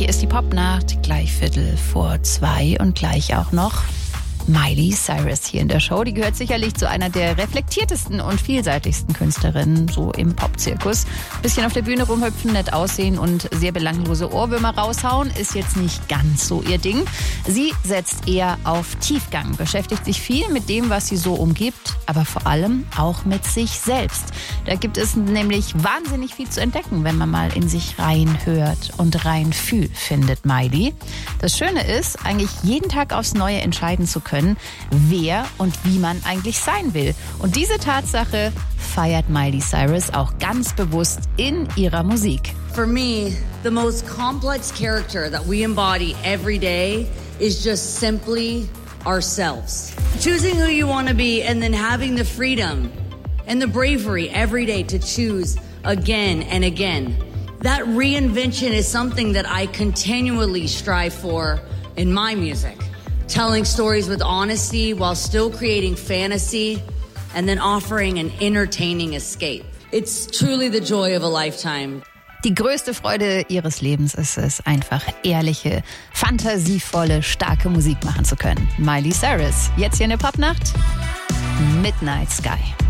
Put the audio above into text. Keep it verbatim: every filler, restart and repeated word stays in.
Hier ist die Popnacht, gleich Viertel vor zwei und gleich auch noch Miley Cyrus hier in der Show. Die gehört sicherlich zu einer der reflektiertesten und vielseitigsten Künstlerinnen, so im Popzirkus. Bisschen auf der Bühne rumhüpfen, nett aussehen und sehr belanglose Ohrwürmer raushauen, ist jetzt nicht ganz so ihr Ding. Sie setzt eher auf Tiefgang, beschäftigt sich viel mit dem, was sie so umgibt, aber vor allem auch mit sich selbst. Da gibt es nämlich wahnsinnig viel zu entdecken, wenn man mal in sich reinhört und rein fühlt, findet Miley. Das Schöne ist, eigentlich jeden Tag aufs Neue entscheiden zu können, wer und wie man eigentlich sein will. Und diese Tatsache feiert Miley Cyrus auch ganz bewusst in ihrer Musik. For me, the most complex character that we embody every day is just simply ourselves. Choosing who you want to be and then having the freedom and the bravery every day to choose again and again. That reinvention is something that I continually strive for in my music. Telling stories with honesty while still creating fantasy and then offering an entertaining escape. It's truly the joy of a lifetime. Die größte Freude ihres Lebens ist es, einfach ehrliche, fantasievolle, starke Musik machen zu können. Miley Cyrus, jetzt hier in der Popnacht, Midnight Sky.